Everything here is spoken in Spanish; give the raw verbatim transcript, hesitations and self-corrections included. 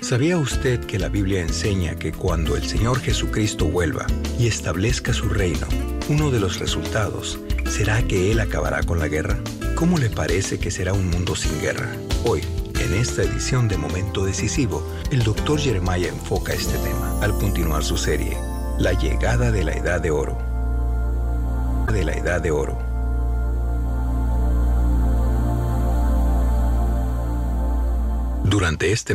¿Sabía usted que la Biblia enseña que cuando el Señor Jesucristo vuelva y establezca su reino, uno de los resultados será que Él acabará con la guerra? ¿Cómo le parece que será un mundo sin guerra? Hoy, en esta edición de Momento Decisivo, el doctor Jeremiah enfoca este tema al continuar su serie, La llegada de la Edad de Oro. De la Edad de Oro. Durante este